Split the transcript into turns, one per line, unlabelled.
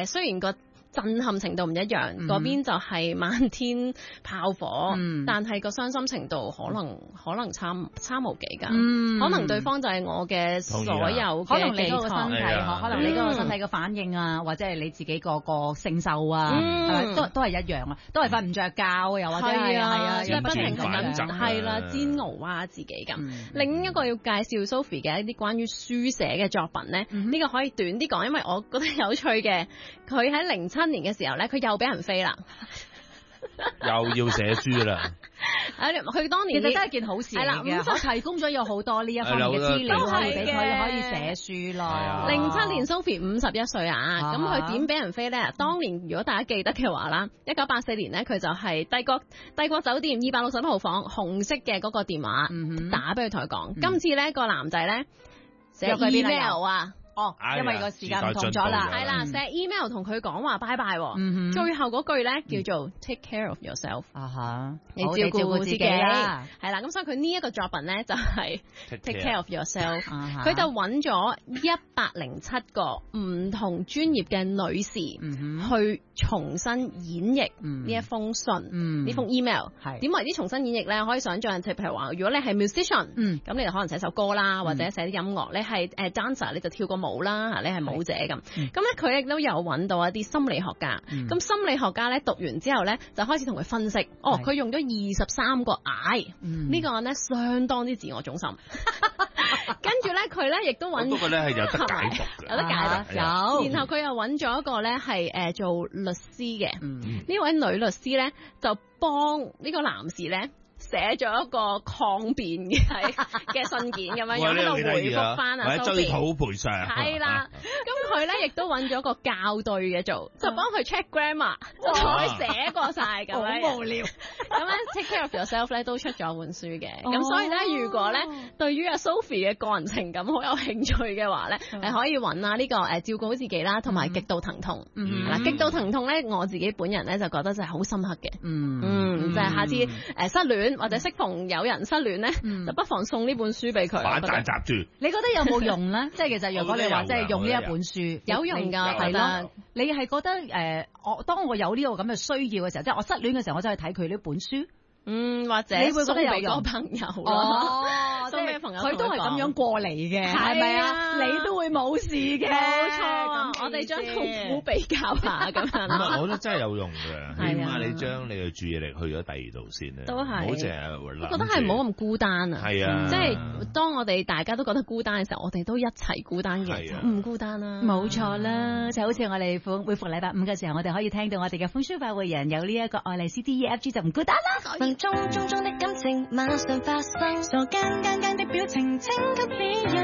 雖然個震撼程度唔一樣，嗰邊就係漫天炮火，但係個傷心程度可能差無幾㗎。可能對方就係我嘅所有
可能
嘅寄
你嗰個身體，
託。
可能你嗰個身體嘅反應啊，或者係你自己個承受啊，都係一樣啊，都係瞓唔着覺，又或者係
即係不停
反
咁係啦，煎熬啊自己咁。另一個要介紹 Sophie 嘅一啲關於書寫嘅作品咧，呢個可以短啲講，因為我覺得有趣嘅。佢喺07年嘅時候咧，佢又俾人飛啦，
又要寫書啦。
佢當年
其實都係件好事嚟嘅，我提供咗有好多呢一方面嘅資料可以俾佢可以寫書咯。
07年 Sophie 51歲啊，咁佢點俾人飛咧？當年如果大家記得嘅話啦，1984年咧，佢就係帝國酒店261號房紅色嘅嗰個電話打俾佢，同佢講，今次咧個男仔咧寫 email 啊。
因為個時間唔同咗啦，
係啦，寫 email 同佢講話拜拜，最後嗰句咧叫做 take care of yourself， 你照顧自己啦，係啦，咁所以佢呢一個作品咧就係 take care of yourself， 佢就揾咗107個唔同專業嘅女士去重新演繹呢一封信，呢封 email， 點為之重新演繹咧？可以想象，譬如話，如果你係 musician，咁你就可能寫首歌啦，或者寫啲音樂，你係dancer，你就跳個舞啦，你係舞者咁。咁咧佢亦都有揾到一啲心理學家。咁心理學家咧讀完之後咧，就開始同佢分析。佢用咗23個 I， 呢個咧相當之自我中心。跟住咧佢咧亦都揾，
不過咧係有得解讀嘅，
有得解讀有。然後佢又揾咗一個咧係做律師嘅。呢位女律師咧就幫呢個男士咧寫咗一個抗辯嘅信件咁樣，喺度回覆翻啊，
追討賠償。
係啦，咁佢咧亦都揾咗個校對嘅做，就幫佢 check grammar， 就同佢寫過晒咁樣。
好無聊。
咁咧 Take Care of Yourself 咧都出咗本書嘅，咁所以咧如果咧對於阿 Sophie 嘅個人情感好有興趣嘅話咧，係可以揾下呢個照顧好自己啦，同埋極度疼痛。嗱，極度疼痛咧，我自己本人咧就覺得就係好深刻嘅。就係下次失戀或者適逢有人失戀咧，就不妨送呢本書俾佢。
反彈閘住。
你覺得有冇用咧？即係其實如果你話即係用呢一本書，
有用㗎，係啦。
你係覺得當我有呢個咁嘅需要嘅時候，即係我失戀嘅時候，我就去睇佢呢本書。
或者
你會覺得有
個朋友咯，送俾朋友，
佢都係咁樣過嚟嘅，係咪啊？你都會冇事嘅，
冇錯。我哋將痛苦比較下咁樣。
我覺得真係有用嘅，起碼你將你嘅注意力去咗第二度先咧，
都係，
唔好淨係諗。
我覺得係唔好咁孤單啊，
係啊，
即係當我哋大家都覺得孤單嘅時候，我哋都一齊孤單嘅，唔孤單啦。
冇錯啦，就好似我哋每逢禮拜五嘅時候，我哋可以聽到我哋嘅風騷快活人有呢一個愛麗絲 DEFG 就唔孤單啦。
中的感情馬上發生，傻更更的表情，請給理由，